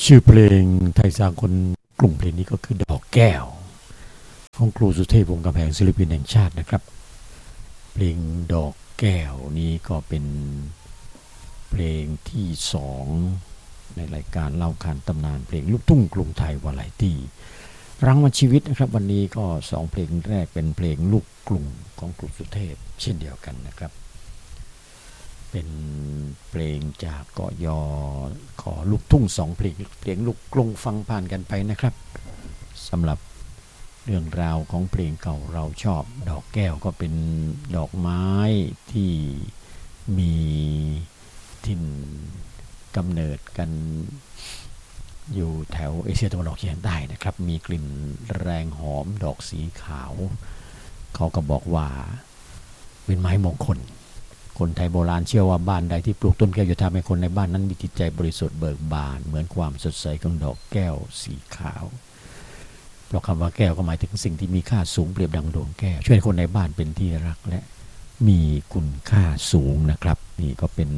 ชื่อเพลงไทยสากลกลุ่มเพลงนี้ก็คือดอกแก้วของครูสุเทพวงศ์กำแพงศิลปินแห่งชาตินะครับเพลงดอกแก้วนี้ก็เป็นเพลงที่2ในรายการเล่าขานตำนานเพลงลูกทุ่งกรุงไทยวาไรตี้รางวัลชีวิตนะครับวันนี้ก็2เพลงแรกเป็นเพลงลูกกรุงของครูสุเทพเช่นเดียวกันนะครับเป็นเพลงจากเกาะยอขอลูกทุ่ง2เพลงลูกกรุงฟังผ่านกันไปนะครับสำหรับเรื่องราวของเพลงเก่าเราชอบดอกแก้วก็เป็นดอกไม้ที่มีถิ่นกำเนิดกันอยู่แถวเอเชียตะวันออกเฉียงใต้นะครับมีกลิ่นแรงหอมดอกสีขาวเขาก็บอกว่าเป็นไม้มงคลคนไทยโบราณเชื่อว่าบ้านใดที่ปลูกต้นแก้วจะทำให้คนในบ้านนั้นมีจิตใจบริสุทธิ์เบิกบานเหมือนความสดใสของดอกแก้วสีขาวเพราะคำว่าแก้วก็หมายถึงสิ่งที่มีค่าสูงเปรียบดังดวงแก้วช่วยคนในบ้านเป็นที่รักและมีคุณค่าสูงนะครับนี่ก็เป็น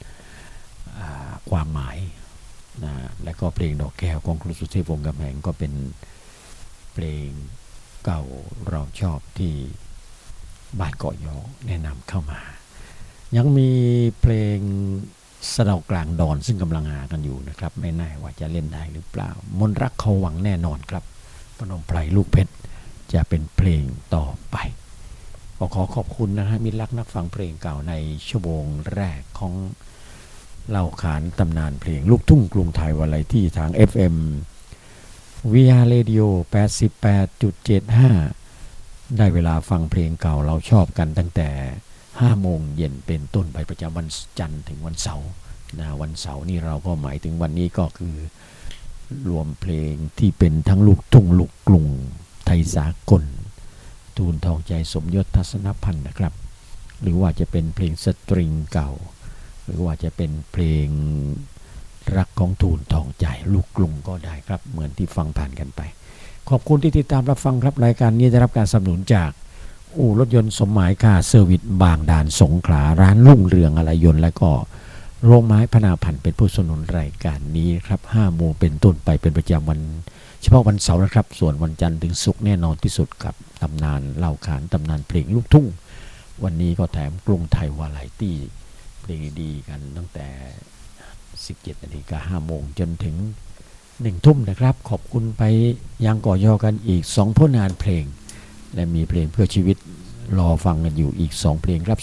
ความหมายนะและก็เพลงดอกแก้วของครูสุเทพวงศ์กำแพงก็เป็นเพลงเก่าเราชอบที่บ้านเกาะยอแนะนำเข้ามายังมีเพลงสะเดากลางดอนซึ่งกำลังหากันอยู่นะครับไม่แน่ว่าจะเล่นได้หรือเปล่ามนรักเขาหวังแน่นอนครับพนมไพรลูกเพชรจะเป็นเพลงต่อไปขอขอบคุณนะฮะมิตรรักนักฟังเพลงเก่าในชั่วโมงแรกของเล่าขานตำนานเพลงลูกทุ่งกรุงไทยวาไรตี้ทาง FM VR Radio 88.75 ได้เวลาฟังเพลงเก่าเราชอบกันตั้งแต่5 โมงเย็นเป็นต้นไปประจำวันจันทร์ถึงวันเสาร์นะวันเสาร์นี่เราก็หมายถึงวันนี้ก็คือรวมเพลงที่เป็นทั้งลูกทุ่งลูกกรุงไทยสากลทูลทองใจสมยศทัศนพันธ์นะครับหรือว่าจะเป็นเพลงสตริงเก่าหรือว่าจะเป็นเพลงรักของทูลทองใจลูกกรุงก็ได้ครับเหมือนที่ฟังผ่านกันไปขอบคุณที่ติดตามรับฟังครับรายการนี้ได้รับการสนับสนุนจากอู่รถยนต์สมหมายค่าเซอร์วิสบางด่านสงขลาร้านรุ่งเรืองอะไหล่ยนต์และก็โรงไม้พนาพันธ์เป็นผู้สนับสนุนรายการนี้ครับ5 โมงเป็นต้นไปเป็นประจำวันเฉพาะวันเสาร์นะครับส่วนวันจันทร์ถึงศุกร์แน่นอนที่สุดกับตำนานเล่าขานตำนานเพลงลูกทุ่งวันนี้ก็แถมกรุงไทยวาไรตี้เพลงดีกันตั้งแต่ 17 นาฬิกา 5 โมงจนถึง 1 ทุ่มนะครับขอบคุณไปยังก่อยอกันอีก2 ผลงานเพลงและมีเพลงเพื่อชีวิตรอฟังกันอยู่อีก2 เพลงครับ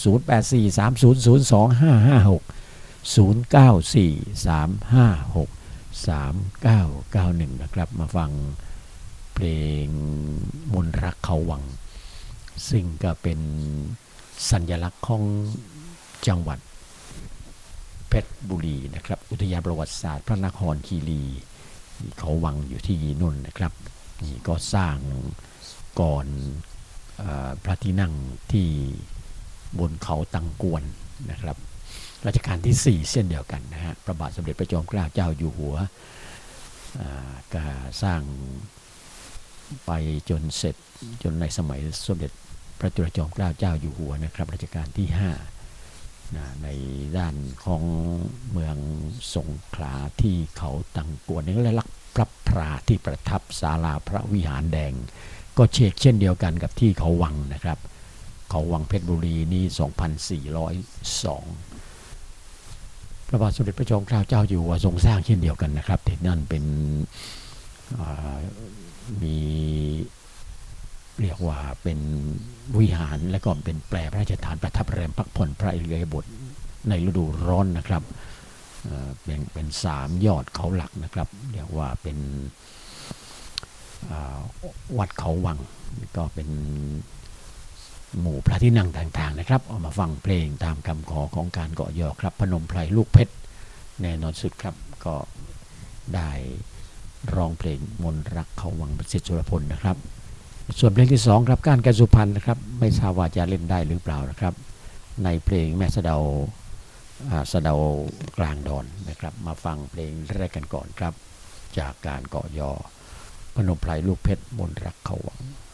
0843002556 0943563991นะครับมาฟังเพลงมนรักเขาหวังซึ่งก็เป็นสัญลักษณ์ของจังหวัดเพชรบุรีนะครับอุทยานประวัติศาสตร์พระนครคีรีเขาวังอยู่ที่นู่นนะครับนี่ก็สร้างก่อนพระที่นั่งที่บนเขาตังกวนนะครับรัชกาลที่4เช่นเดียวกันนะฮะพระบาทสมเด็จพระจอมเกล้าเจ้าอยู่หัวก็สร้างไปจนเสร็จจนในสมัยสมเด็จพระจุลจอมเกล้าเจ้าอยู่หัวนะครับรัชกาลที่5ในด้านของเมืองสงขลาที่เขาตังกวนนี่ก็เลยลักพระพราที่ประทับศาลาพระวิหารแดงก็เช่นเดียวกันกับที่เขาวังนะครับเขาวังเพชรบุรีนี่2402พระบาทสมเด็จพระจอมเกล้าเจ้าอยู่หัวทรงสร้างเช่นเดียวกันนะครับที่นั่นเป็นมีเรียกว่าเป็นวิหารและก็เป็นแปลพระราชทานประทับแรมพักผ่อนพระอิริยาบถในฤดูร้อนนะครับเป็น3 ยอดเขาหลักนะครับเรียกว่าเป็นวัดเขาวังก็เป็นหมู่พระที่นั่งต่างๆนะครับเอามาฟังเพลงตามคำขอของการเกาะยอครับพนมไพรลูกเพชรแน่นอนสุดครับก็ได้ร้องเพลงมนรักเขาวังประสิทธิ์สุรพลนะครับส่วนเพลงที่2ครับการสุพรรณนะครับไม่ทราบว่าจะเล่นได้หรือเปล่านะครับในเพลงแม่สะเดากลางดอนนะครับมาฟังเพลงแรกกันก่อนครับจากการเกาะยอพนมไพรลูกเพชรมนรักเขาหวัง